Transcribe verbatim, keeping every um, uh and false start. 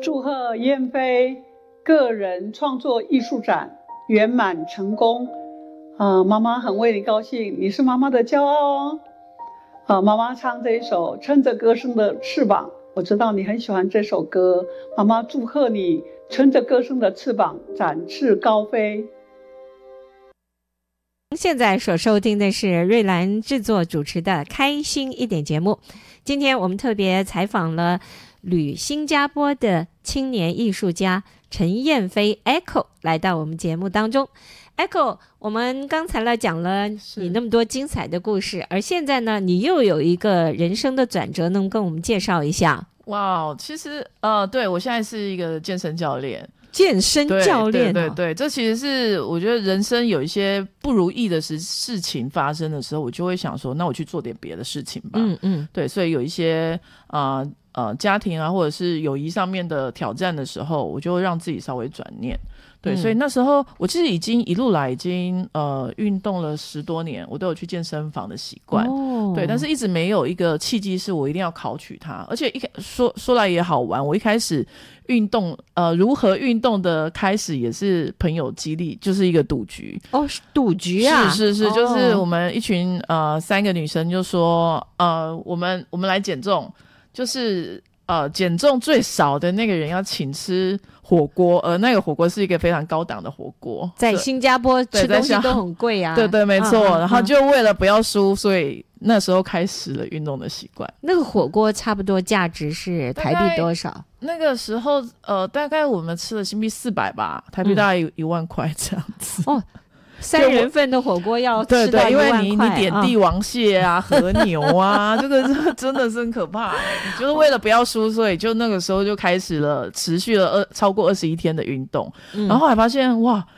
祝贺燕飞个人创作艺术展圆满成功。呃，妈妈很为你高兴，你是妈妈的骄傲哦。呃，妈妈唱这一首《撑着歌声的翅膀》，我知道你很喜欢这首歌，妈妈祝贺你撑着歌声的翅膀，展翅高飞。 现在所收听的是瑞兰制作主持的开心一点节目。今天我们特别采访了旅新加坡的青年艺术家陈燕飞 Echo 来到我们节目当中。 Echo， 我们刚才来讲了你那么多精彩的故事，而现在呢你又有一个人生的转折，能跟我们介绍一下？ 哇，其实呃，对，我现在是一个健身教练。 健身教练、哦、 对对对对，这其实是我觉得人生有一些不如意的事事情发生的时候，我就会想说那我去做点别的事情吧。嗯嗯，对，所以有一些呃呃家庭啊或者是友谊上面的挑战的时候，我就会让自己稍微转念。对、嗯、所以那时候我其实已经一路来已经呃运动了十多年，我都有去健身房的习惯、哦、对，但是一直没有一个契机是我一定要考取它。而且一说说来也好玩，我一开始运动呃如何运动的开始也是朋友激励，就是一个赌局。 哦，赌局啊？ 是是是、哦、就是我们一群呃三个女生就说呃我们我们来减重，就是呃减重最少的那个人要请吃火锅，而那个火锅是一个非常高档的火锅， 在新加坡吃东西都很贵啊。 对对没错、嗯、然后就为了不要输，所以那时候开始了运动的习惯。 那个火锅差不多价值是台币多少？ 那个时候呃大概我们吃了新币四百吧，台币大概一万块这样子、 嗯、哦，三人份的火锅要吃到一万块。对对，因为你你点帝王蟹啊、和、嗯、牛啊这个真的是很可怕、欸、你就是为了不要输，所以就那个时候就开始了持续了二超过二十一天的运动、嗯、然后还发现哇